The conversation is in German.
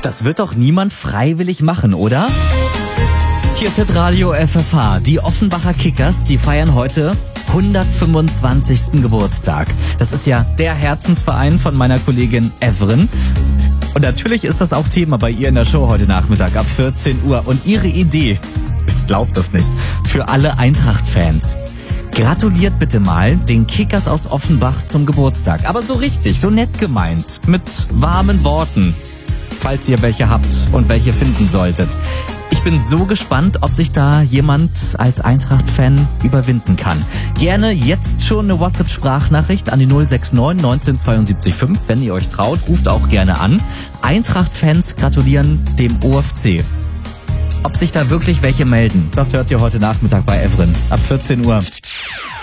Das wird doch niemand freiwillig machen, oder? Hier ist Hitradio FFH. Die Offenbacher Kickers, die feiern heute 125. Geburtstag. Das ist ja der Herzensverein von meiner Kollegin Evren. Und natürlich ist das auch Thema bei ihr in der Show heute Nachmittag ab 14 Uhr. Und ihre Idee, ich glaub das nicht, für alle Eintracht-Fans. Gratuliert bitte mal den Kickers aus Offenbach zum Geburtstag. Aber so richtig, so nett gemeint, mit warmen Worten. Falls ihr welche habt und welche finden solltet. Ich bin so gespannt, ob sich da jemand als Eintracht-Fan überwinden kann. Gerne jetzt schon eine WhatsApp-Sprachnachricht an die 069 1972 5. Wenn ihr euch traut, ruft auch gerne an. Eintracht-Fans gratulieren dem OFC. Ob sich da wirklich welche melden, das hört ihr heute Nachmittag bei Evren ab 14 Uhr.